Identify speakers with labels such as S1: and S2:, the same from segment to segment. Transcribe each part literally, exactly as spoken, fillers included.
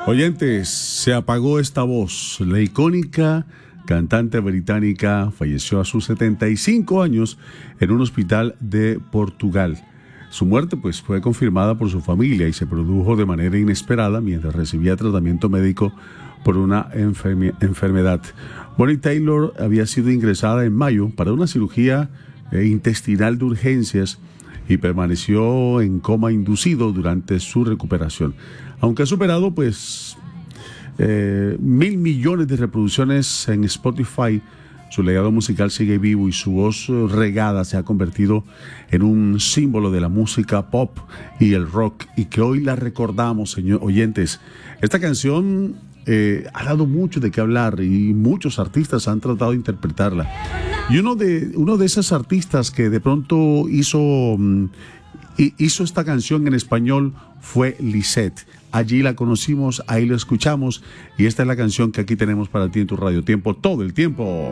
S1: Oyentes, se apagó esta voz. La icónica cantante británica falleció a sus setenta y cinco años en un hospital de Portugal. Su muerte pues fue confirmada por su familia y se produjo de manera inesperada mientras recibía tratamiento médico por una enferme- enfermedad. Bonnie Tyler había sido ingresada en mayo para una cirugía eh, intestinal de urgencias y permaneció en coma inducido durante su recuperación. Aunque ha superado pues eh, mil millones de reproducciones en Spotify, su legado musical sigue vivo y su voz regada se ha convertido en un símbolo de la música pop y el rock, y que hoy la recordamos, señor oyentes. Esta canción eh, ha dado mucho de qué hablar y muchos artistas han tratado de interpretarla. Y uno de, uno de esos artistas que de pronto hizo, hizo esta canción en español fue Lisette. Allí la conocimos, ahí la escuchamos, y esta es la canción que aquí tenemos para ti en tu Radio Tiempo todo el tiempo.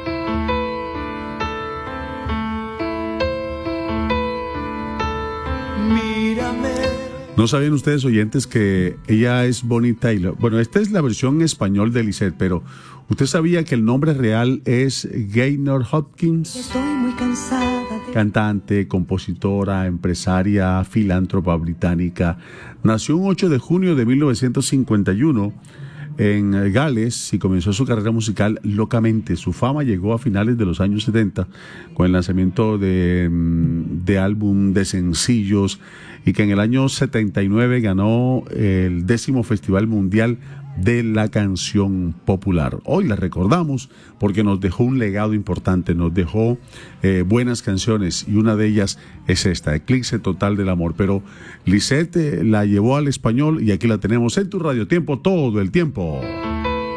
S1: ¿No sabían ustedes, oyentes, que ella es Bonnie Tyler? Bueno, esta es la versión en español de Lisette, pero ¿usted sabía que el nombre real es Gaynor Hopkins?
S2: Estoy muy cansada de...
S1: Cantante, compositora, empresaria, filántropa británica. Nació un ocho de junio de mil novecientos cincuenta y uno en Gales y comenzó su carrera musical locamente. Su fama llegó a finales de los años setenta con el lanzamiento de, de álbum, de sencillos, y que en el año setenta y nueve ganó el décimo Festival Mundial de la Canción Popular. Hoy la recordamos porque nos dejó un legado importante, nos dejó eh, buenas canciones, y una de ellas es esta, Eclipse Total del Amor. Pero Lisette eh, la llevó al español y aquí la tenemos en tu Radio Tiempo todo el tiempo.